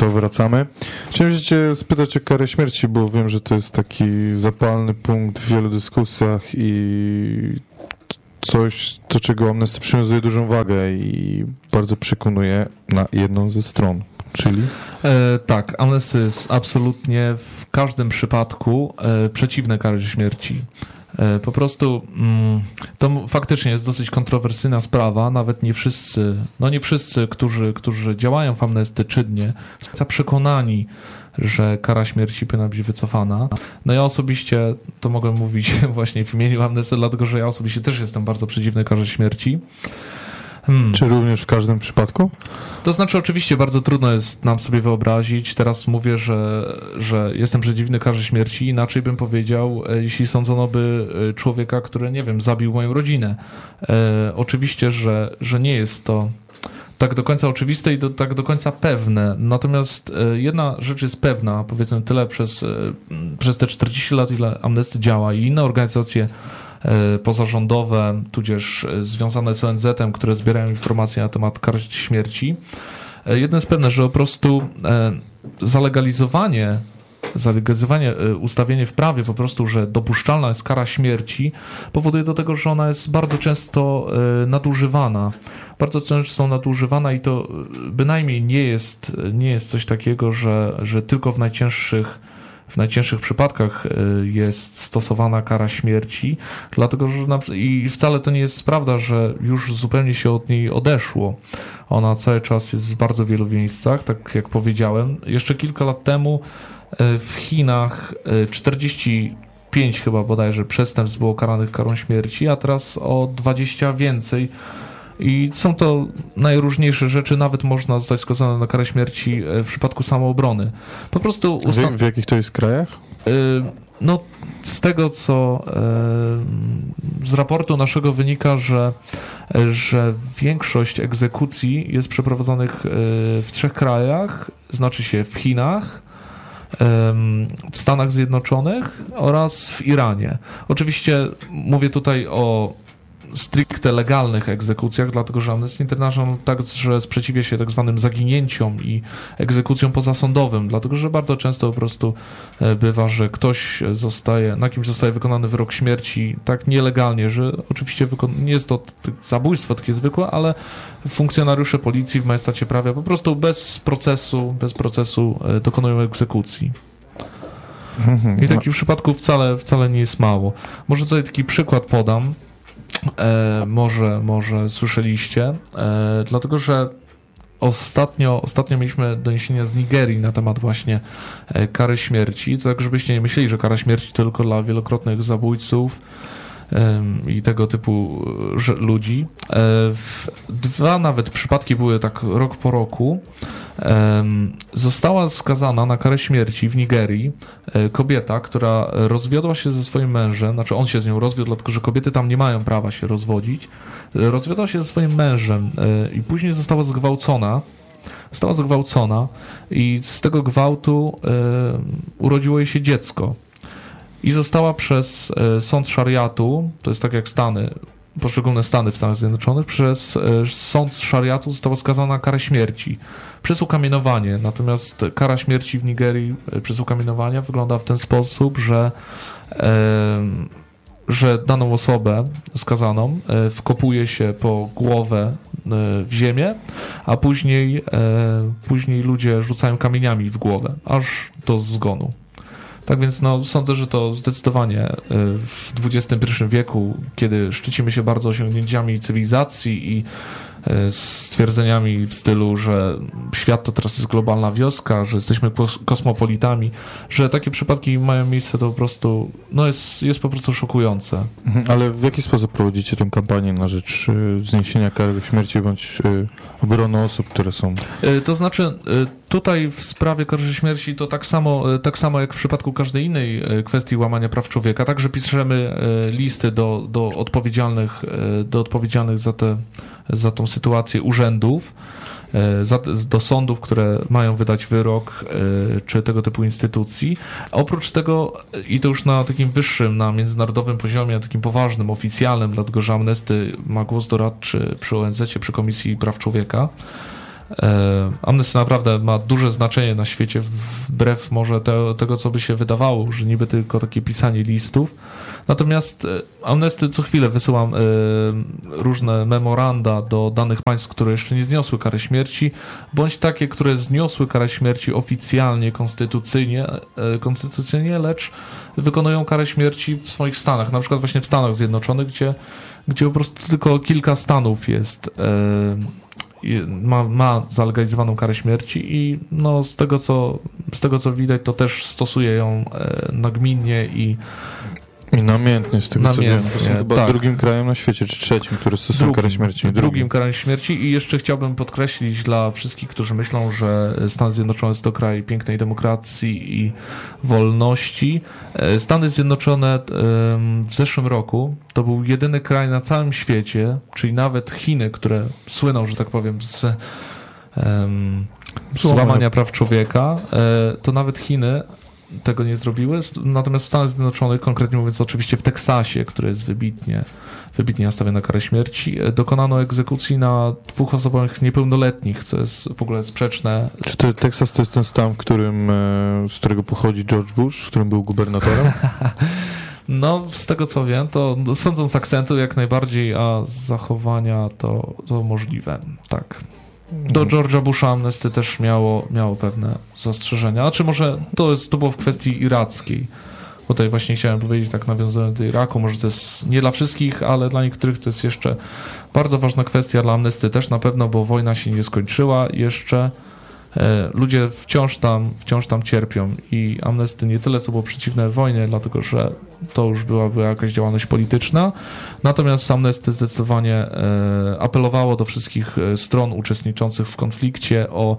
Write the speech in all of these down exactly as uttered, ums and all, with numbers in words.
to wracamy. Chciałem cię spytać o karę śmierci, bo wiem, że to jest taki zapalny punkt w wielu dyskusjach i coś, do czego Amnesty przywiązuje dużą wagę i bardzo przekonuje na jedną ze stron, czyli? E, tak, Amnesty jest absolutnie w każdym przypadku e, przeciwne karze śmierci. E, po prostu mm, to faktycznie jest dosyć kontrowersyjna sprawa, nawet nie wszyscy, no nie wszyscy, którzy, którzy działają w Amnesty czynnie, są przekonani, że kara śmierci powinna być wycofana. No ja osobiście, to mogę mówić właśnie w imieniu Amnesty, dlatego że ja osobiście też jestem bardzo przeciwny karze śmierci. Hmm. Czy również w każdym przypadku? To znaczy oczywiście bardzo trudno jest nam sobie wyobrazić. Teraz mówię, że, że jestem przeciwny karze śmierci. Inaczej bym powiedział, jeśli sądzono by człowieka, który, nie wiem, zabił moją rodzinę. E, oczywiście, że, że nie jest to tak do końca oczywiste i do, tak do końca pewne. Natomiast jedna rzecz jest pewna, powiedzmy tyle przez, przez te czterdzieści lat, ile Amnesty działa i inne organizacje pozarządowe, tudzież związane z O N Z-em, które zbierają informacje na temat kar śmierci. Jedno jest pewne, że po prostu zalegalizowanie zalegalizowanie, ustawienie w prawie po prostu, że dopuszczalna jest kara śmierci, powoduje do tego, że ona jest bardzo często nadużywana. Bardzo często nadużywana i to bynajmniej nie jest, nie jest coś takiego, że, że tylko w najcięższych w najcięższych przypadkach jest stosowana kara śmierci, dlatego że na, i wcale to nie jest prawda, że już zupełnie się od niej odeszło. Ona cały czas jest w bardzo wielu miejscach, tak jak powiedziałem. Jeszcze kilka lat temu w Chinach czterdzieści pięć chyba bodajże przestępstw było karanych karą śmierci, a teraz o dwadzieścia więcej. I są to najróżniejsze rzeczy, nawet można zostać skazany na karę śmierci w przypadku samoobrony. Po prostu... Usta- w, w jakich to jest krajach? No, z tego, co z raportu naszego wynika, że, że większość egzekucji jest przeprowadzonych w trzech krajach, znaczy się w Chinach, w Stanach Zjednoczonych oraz w Iranie. Oczywiście mówię tutaj o stricte legalnych egzekucjach, dlatego że Amnesty International także sprzeciwia się tak zwanym zaginięciom i egzekucjom pozasądowym, dlatego że bardzo często po prostu bywa, że ktoś zostaje, na kimś zostaje wykonany wyrok śmierci tak nielegalnie, że oczywiście wykon- nie jest to zabójstwo takie zwykłe, ale funkcjonariusze policji w majestacie prawa po prostu bez procesu, bez procesu dokonują egzekucji. I takich przypadków wcale, wcale nie jest mało. Może tutaj taki przykład podam. E, może, może słyszeliście, e, dlatego że ostatnio, ostatnio mieliśmy doniesienia z Nigerii na temat właśnie e, kary śmierci, tak żebyście nie myśleli, że kara śmierci to tylko dla wielokrotnych zabójców e, i tego typu że, ludzi. E, w, dwa nawet przypadki były tak rok po roku. E, została skazana na karę śmierci w Nigerii e, kobieta, która rozwiodła się ze swoim mężem, znaczy on się z nią rozwiódł, dlatego że kobiety tam nie mają prawa się rozwodzić. E, rozwiodła się ze swoim mężem e, i później została zgwałcona. Została zgwałcona i z tego gwałtu e, urodziło jej się dziecko. I została przez e, sąd szariatu, to jest tak jak Stany, poszczególne Stany w Stanach Zjednoczonych, przez sąd z szariatu została skazana na karę śmierci przez ukamienowanie. Natomiast kara śmierci w Nigerii przez ukamienowanie wygląda w ten sposób, że, e, że daną osobę skazaną e, wkopuje się po głowę e, w ziemię, a później, e, później ludzie rzucają kamieniami w głowę, aż do zgonu. Tak więc no, sądzę, że to zdecydowanie w dwudziestym pierwszym wieku, kiedy szczycimy się bardzo osiągnięciami cywilizacji i stwierdzeniami w stylu, że świat to teraz jest globalna wioska, że jesteśmy kosmopolitami, że takie przypadki mają miejsce, to po prostu no jest, jest po prostu szokujące. Ale w jaki sposób prowadzicie tę kampanię na rzecz zniesienia kary śmierci bądź obrony osób, które są... To znaczy tutaj w sprawie kary śmierci to tak samo, tak samo jak w przypadku każdej innej kwestii łamania praw człowieka, także piszemy listy do, do odpowiedzialnych, do odpowiedzialnych za te za tą sytuację urzędów, za, do sądów, które mają wydać wyrok, czy tego typu instytucji. Oprócz tego, i to już na takim wyższym, na międzynarodowym poziomie, na takim poważnym, oficjalnym, dlatego że Amnesty ma głos doradczy przy O N Z-cie, przy Komisji Praw Człowieka, Amnesty naprawdę ma duże znaczenie na świecie, wbrew może te, tego, co by się wydawało, że niby tylko takie pisanie listów. Natomiast Amnesty co chwilę wysyłam różne memoranda do danych państw, które jeszcze nie zniosły kary śmierci, bądź takie, które zniosły karę śmierci oficjalnie, konstytucyjnie, konstytucyjnie, lecz wykonują karę śmierci w swoich stanach, na przykład właśnie w Stanach Zjednoczonych, gdzie, gdzie po prostu tylko kilka stanów jest Ma, ma zalegalizowaną karę śmierci i no z tego co z tego co widać, to też stosuje ją nagminnie i I namiętnie, z tego namiętnie, co wiem. To są chyba tak. drugim krajem na świecie, czy trzecim, który stosuje karę śmierci. Drugim, drugim karę śmierci i jeszcze chciałbym podkreślić dla wszystkich, którzy myślą, że Stany Zjednoczone to kraj pięknej demokracji i wolności. Stany Zjednoczone w zeszłym roku to był jedyny kraj na całym świecie, czyli nawet Chiny, które słyną, że tak powiem, z um, złamania praw człowieka, to nawet Chiny tego nie zrobiły, natomiast w Stanach Zjednoczonych, konkretnie mówiąc oczywiście w Teksasie, który jest wybitnie, wybitnie nastawiony na karę śmierci, dokonano egzekucji na dwóch osobach niepełnoletnich, co jest w ogóle sprzeczne. Czy to Teksas to jest ten stan, w którym, z którego pochodzi George Bush, w którym był gubernatorem? No, z tego co wiem, to sądząc akcentu jak najbardziej, a z zachowania to, to możliwe, tak. Do George'a Busha Amnesty też miało, miało pewne zastrzeżenia. Znaczy może to, jest, to było w kwestii irackiej. Bo tutaj właśnie chciałem powiedzieć, tak nawiązując do Iraku, może to jest nie dla wszystkich, ale dla niektórych to jest jeszcze bardzo ważna kwestia, dla Amnesty też na pewno, bo wojna się nie skończyła jeszcze. Ludzie wciąż tam, wciąż tam cierpią i Amnesty nie tyle co było przeciwne wojnie, dlatego że to już byłaby jakaś działalność polityczna, natomiast Amnesty zdecydowanie apelowało do wszystkich stron uczestniczących w konflikcie o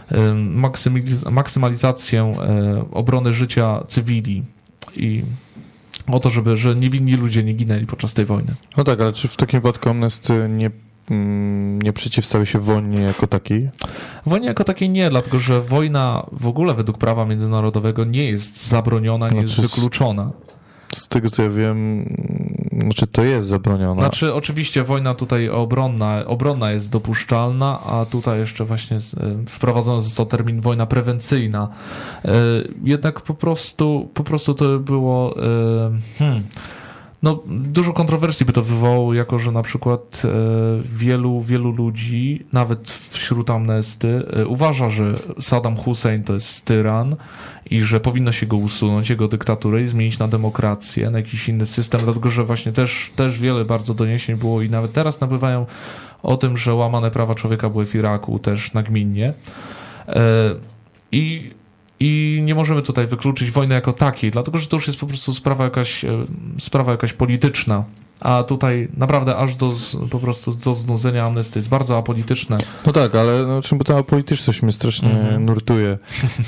maksymalizację obrony życia cywili i o to, żeby że niewinni ludzie nie ginęli podczas tej wojny. No tak, ale czy w takim wypadku Amnesty nie nie przeciwstawi się wojnie jako takiej? Wojnie jako takiej nie, dlatego że wojna w ogóle według prawa międzynarodowego nie jest zabroniona, nie jest wykluczona. Z tego co ja wiem, znaczy to jest zabronione. Znaczy oczywiście wojna tutaj obronna, obronna jest dopuszczalna, a tutaj jeszcze właśnie wprowadzony został termin wojna prewencyjna. Jednak po prostu, po prostu to było... Hmm, No, dużo kontrowersji by to wywołało, jako że na przykład e, wielu, wielu ludzi, nawet wśród Amnesty, e, uważa, że Saddam Hussein to jest tyran i że powinno się go usunąć, jego dyktaturę i zmienić na demokrację, na jakiś inny system, dlatego że właśnie też, też wiele bardzo doniesień było i nawet teraz nabywają o tym, że łamane prawa człowieka były w Iraku też nagminnie. E, I I nie możemy tutaj wykluczyć wojny jako takiej, dlatego że to już jest po prostu sprawa jakaś, sprawa jakaś polityczna. A tutaj naprawdę aż do, po prostu do znudzenia Amnesty jest bardzo apolityczne. No tak, ale no, czym bo ta apolityczność mnie strasznie mm-hmm. nurtuje. E,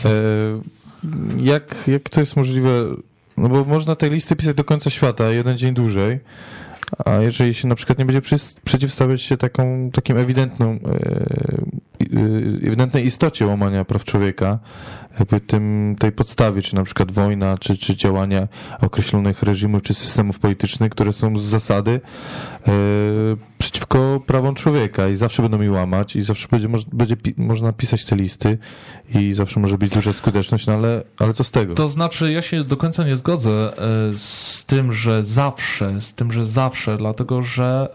jak, jak to jest możliwe? No bo można tej listy pisać do końca świata, jeden dzień dłużej, a jeżeli się na przykład nie będzie przy, przeciwstawiać się taką, takim ewidentną, e, ewidentnej istocie łamania praw człowieka, jakby tym, tej podstawie, czy na przykład wojna, czy, czy działania określonych reżimów, czy systemów politycznych, które są z zasady e, przeciwko prawom człowieka i zawsze będą je łamać i zawsze będzie, będzie pi, można pisać te listy i zawsze może być duża skuteczność, no ale, ale co z tego? To znaczy, ja się do końca nie zgodzę z tym, że zawsze, z tym, że zawsze, dlatego że,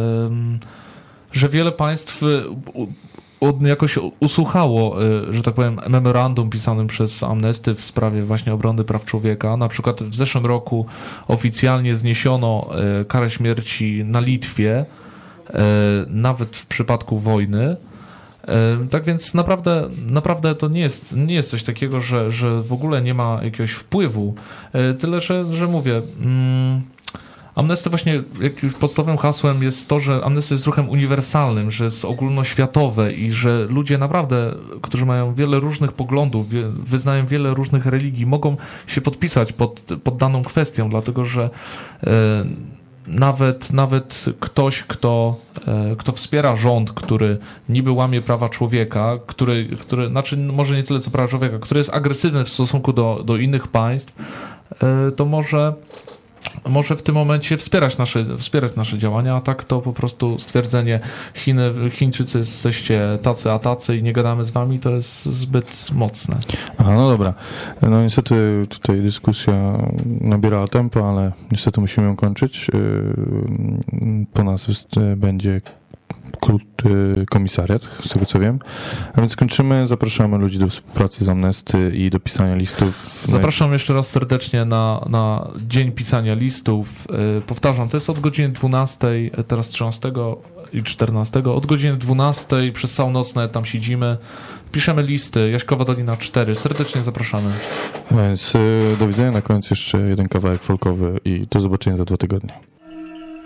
że wiele państw jakoś usłuchało, że tak powiem, memorandum pisanym przez Amnesty w sprawie właśnie obrony praw człowieka. Na przykład w zeszłym roku oficjalnie zniesiono karę śmierci na Litwie, nawet w przypadku wojny. Tak więc naprawdę, naprawdę to nie jest, nie jest coś takiego, że, że w ogóle nie ma jakiegoś wpływu. Tyle, że, że mówię... Mm, Amnesty właśnie, jak podstawowym hasłem jest to, że Amnesty jest ruchem uniwersalnym, że jest ogólnoświatowe i że ludzie naprawdę, którzy mają wiele różnych poglądów, wyznają wiele różnych religii, mogą się podpisać pod, pod daną kwestią, dlatego że e, nawet, nawet ktoś, kto, e, kto wspiera rząd, który niby łamie prawa człowieka, który, który, znaczy może nie tyle co prawa człowieka, który jest agresywny w stosunku do, do innych państw, e, to może może w tym momencie wspierać nasze, wspierać nasze działania, a tak to po prostu stwierdzenie Chiny, Chińczycy jesteście tacy, a tacy i nie gadamy z wami, to jest zbyt mocne. Aha, no dobra. No niestety tutaj dyskusja nabierała tempa, ale niestety musimy ją kończyć. Po nas będzie komisariat, z tego co wiem. A więc kończymy. Zapraszamy ludzi do współpracy z Amnesty i do pisania listów. Zapraszam jeszcze raz serdecznie na, na dzień pisania listów. Powtarzam, to jest od godziny dwunastej, teraz trzynastego i czternastego. Od godziny dwunastej przez całą noc nawet tam siedzimy. Piszemy listy. Jaśkowa Dolina cztery. Serdecznie zapraszamy. A więc do widzenia. Na koniec jeszcze jeden kawałek folkowy i do zobaczenia za dwa tygodnie.